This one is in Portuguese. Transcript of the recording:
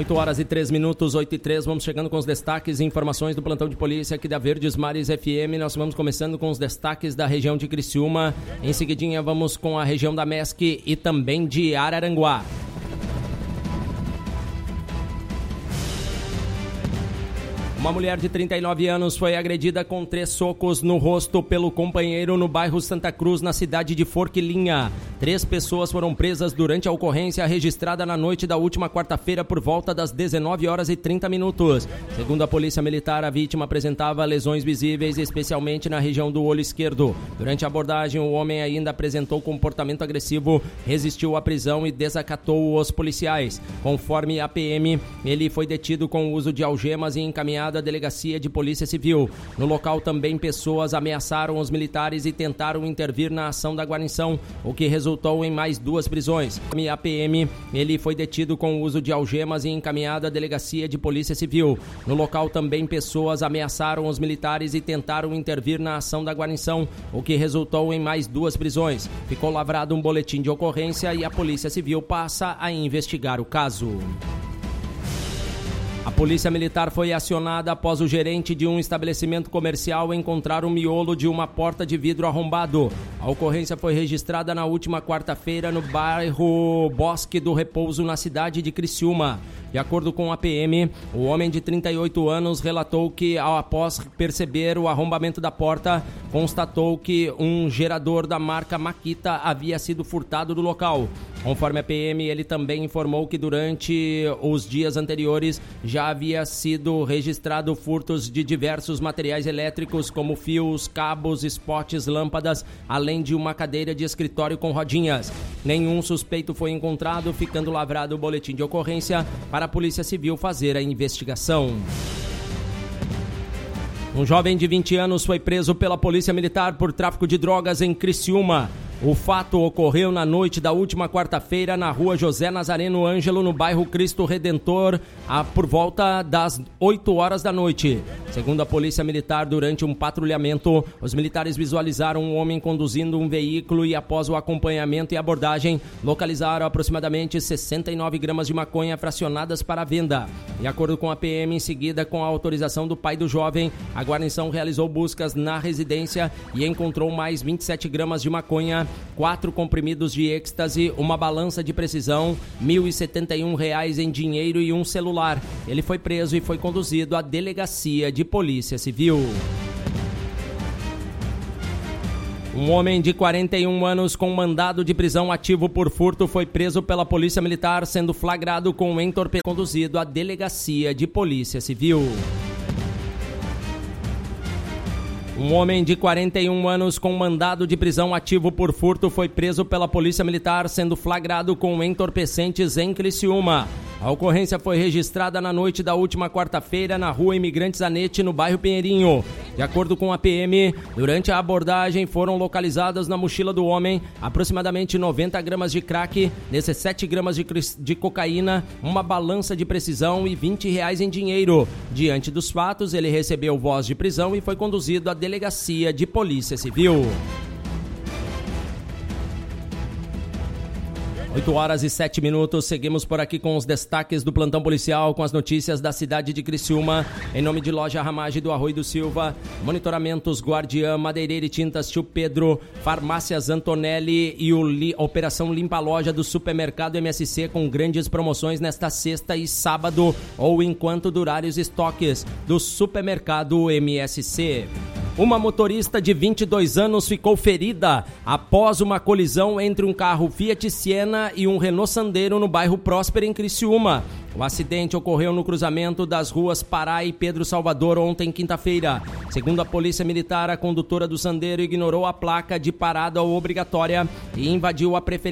8h03, 8h03, vamos chegando com os destaques e informações do plantão de polícia aqui da Verdes Mares FM. Nós vamos começando com os destaques da região de Criciúma. Em seguidinha vamos com a região da MESC e também de Araranguá. Uma mulher de 39 anos foi agredida com 3 socos no rosto pelo companheiro no bairro Santa Cruz, na cidade de Forquilinha. 3 pessoas foram presas durante a ocorrência registrada na noite da última quarta-feira por volta das 19h30. Segundo a Polícia Militar, a vítima apresentava lesões visíveis, especialmente na região do olho esquerdo. Durante a abordagem, o homem ainda apresentou comportamento agressivo, resistiu à prisão e desacatou os policiais. Conforme a PM, ele foi detido com o uso de algemas e encaminhado à Delegacia de Polícia Civil. No local também pessoas ameaçaram os militares e tentaram intervir na ação da guarnição, o que resultou em mais 2 prisões. A PM, ele foi detido com o uso de algemas e encaminhado à Delegacia de Polícia Civil. No local também pessoas ameaçaram os militares e tentaram intervir na ação da guarnição, o que resultou em mais 2 prisões. Ficou lavrado um boletim de ocorrência e a Polícia Civil passa a investigar o caso. A Polícia Militar foi acionada após o gerente de um estabelecimento comercial encontrar o miolo de uma porta de vidro arrombado. A ocorrência foi registrada na última quarta-feira no bairro Bosque do Repouso, na cidade de Criciúma. De acordo com a PM, o homem de 38 anos relatou que, após perceber o arrombamento da porta, constatou que um gerador da marca Makita havia sido furtado do local. Conforme a PM, ele também informou que durante os dias anteriores já havia sido registrado furtos de diversos materiais elétricos, como fios, cabos, spots, lâmpadas, além de uma cadeira de escritório com rodinhas. Nenhum suspeito foi encontrado, ficando lavrado o boletim de ocorrência para a Polícia Civil fazer a investigação. Um jovem de 20 anos foi preso pela Polícia Militar por tráfico de drogas em Criciúma. O fato ocorreu na noite da última quarta-feira na rua José Nazareno Ângelo, no bairro Cristo Redentor, por volta das 8 horas da noite. Segundo a Polícia Militar, durante um patrulhamento, os militares visualizaram um homem conduzindo um veículo e, após o acompanhamento e abordagem, localizaram aproximadamente 69 gramas de maconha fracionadas para venda. De acordo com a PM, em seguida, com a autorização do pai do jovem, a guarnição realizou buscas na residência e encontrou mais 27 gramas de maconha, 4 comprimidos de êxtase, uma balança de precisão, R$ 1.071 em dinheiro e um celular. Ele foi preso e foi conduzido à Delegacia de Polícia Civil. Um homem de 41 anos com mandado de prisão ativo por furto foi preso pela Polícia Militar, sendo flagrado com entorpecente, conduzido à Delegacia de Polícia Civil. Um homem de 41 anos com mandado de prisão ativo por furto foi preso pela Polícia Militar, sendo flagrado com entorpecentes em Criciúma. A ocorrência foi registrada na noite da última quarta-feira na rua Imigrante Zanetti, no bairro Pinheirinho. De acordo com a PM, durante a abordagem foram localizadas na mochila do homem aproximadamente 90 gramas de crack, 17 gramas de cocaína, uma balança de precisão e R$ 20 em dinheiro. Diante dos fatos, ele recebeu voz de prisão e foi conduzido à Delegacia de Polícia Civil. 8h07, seguimos por aqui com os destaques do plantão policial, com as notícias da cidade de Criciúma, em nome de Loja Ramage do Arroio do Silva, Monitoramentos Guardiã, Madeireira e Tintas Tio Pedro, Farmácias Antonelli e Operação Limpa Loja do Supermercado MSC, com grandes promoções nesta sexta e sábado, ou enquanto durarem os estoques do Supermercado MSC. Uma motorista de 22 anos ficou ferida após uma colisão entre um carro Fiat Siena e um Renault Sandero no bairro Próspera, em Criciúma. O acidente ocorreu no cruzamento das ruas Pará e Pedro Salvador ontem, quinta-feira. Segundo a Polícia Militar, a condutora do Sandero ignorou a placa de parada obrigatória e invadiu a preferência